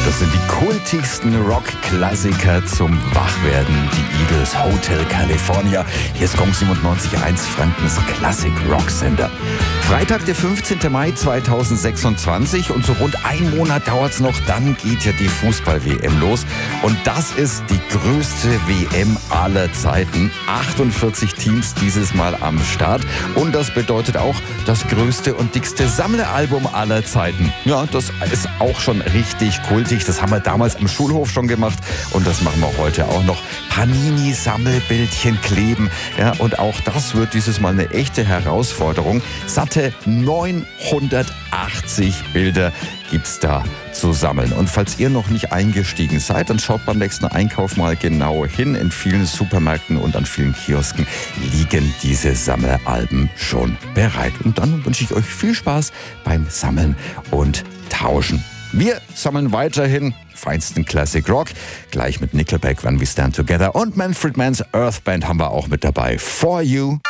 Das sind die kultigsten Rock-Klassiker zum Wachwerden. Die Eagles, Hotel California. Hier ist Gong 97.1, Frankens Klassik-Rock-Sender. Freitag, der 15. Mai 2026 und so rund einen Monat dauert's noch, dann geht ja die Fußball-WM los. Und das ist die größte WM aller Zeiten. 48 Teams dieses Mal am Start. Und das bedeutet auch das größte und dickste Sammleralbum aller Zeiten. Ja, das ist auch schon richtig kultig. Das haben wir damals am Schulhof schon gemacht und das machen wir heute auch noch. Panini-Sammelbildchen kleben. Ja, und auch das wird dieses Mal eine echte Herausforderung. Satte 980 Bilder gibt's da zu sammeln. Und falls ihr noch nicht eingestiegen seid, dann schaut beim nächsten Einkauf mal genau hin. In vielen Supermärkten und an vielen Kiosken liegen diese Sammelalben schon bereit. Und dann wünsche ich euch viel Spaß beim Sammeln und Tauschen. Wir sammeln weiterhin feinsten Classic Rock. Gleich mit Nickelback, When We Stand Together. Und Manfred Mann's Earth Band haben wir auch mit dabei. For You.